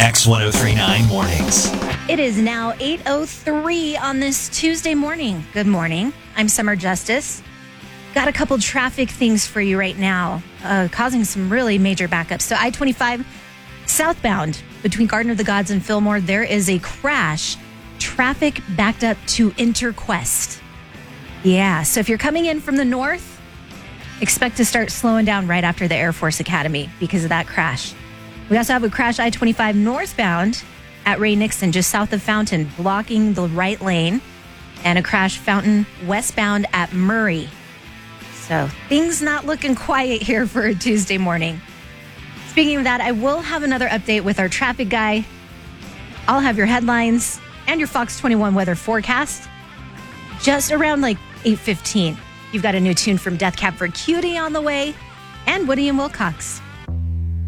X1039 Mornings. It is now 8:03 on this Tuesday morning. Good morning. I'm Summer Justice. Got a couple traffic things for you right now, causing some really major backups. So I-25 southbound between Garden of the Gods and Fillmore, there is a crash. Traffic backed up to Interquest. Yeah, so if you're coming in from the north, expect to start slowing down right after the Air Force Academy because of that crash. We also have a crash I-25 northbound at Ray Nixon, just south of Fountain, blocking the right lane, and a crash Fountain westbound at Murray. So things not looking quiet here for a Tuesday morning. Speaking of that, I will have another update with our traffic guy. I'll have your headlines and your Fox 21 weather forecast just around like 8:15. You've got a new tune from Death Cab for Cutie on the way, and Woody and Wilcox.